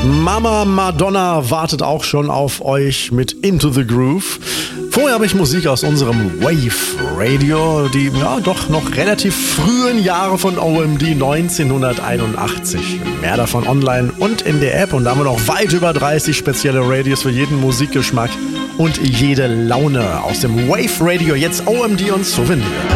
Mama Madonna wartet auch schon auf euch mit Into the Groove. Vorher habe ich Musik aus unserem Wave Radio, die ja doch noch relativ frühen Jahre von OMD 1981. Mehr davon online und in der App, und da haben wir noch weit über 30 spezielle Radios für jeden Musikgeschmack und jede Laune. Aus dem Wave Radio jetzt OMD und Souvenir.